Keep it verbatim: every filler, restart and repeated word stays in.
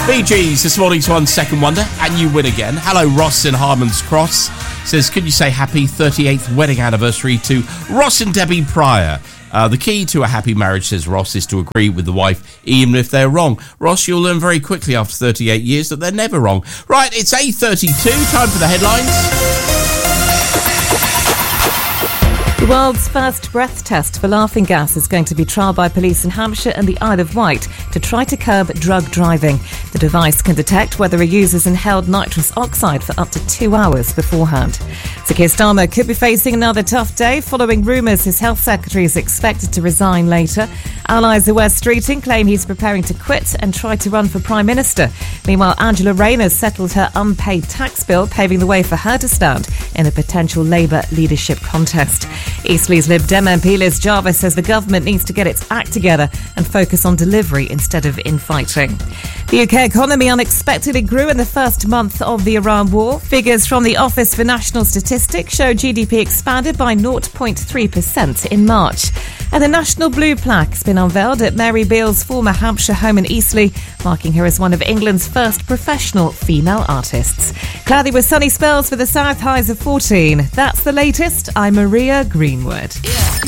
Bee Gees, this morning's one second wonder, and you win again. Hello, Ross in Harmon's Cross. Says, could you say happy thirty-eighth wedding anniversary to Ross and Debbie Pryor? Uh, the key to a happy marriage, says Ross, is to agree with the wife, even if they're wrong. Ross, you'll learn very quickly after thirty-eight years that they're never wrong. Right, it's eight thirty-two, time for the headlines. The world's first breath test for laughing gas is going to be trialled by police in Hampshire and the Isle of Wight to try to curb drug driving. The device can detect whether a user's inhaled nitrous oxide for up to two hours beforehand. So Keir Starmer could be facing another tough day following rumours his health secretary is expected to resign later. Allies of West Streeting claim he's preparing to quit and try to run for Prime Minister. Meanwhile, Angela Rayner settled her unpaid tax bill, paving the way for her to stand in a potential Labour leadership contest. Eastleigh's Lib Dem M P Liz Jarvis says the government needs to get its act together and focus on delivery instead of infighting. The U K economy unexpectedly grew in the first month of the Iran war. Figures from the Office for National Statistics show G D P expanded by zero point three percent in March. And the National Blue Plaque has been unveiled at Mary Beale's former Hampshire home in Eastleigh, marking her as one of England's first professional female artists. Cloudy with sunny spells for the south, highs of fourteen. That's the latest. I'm Maria Greenwood. Yeah.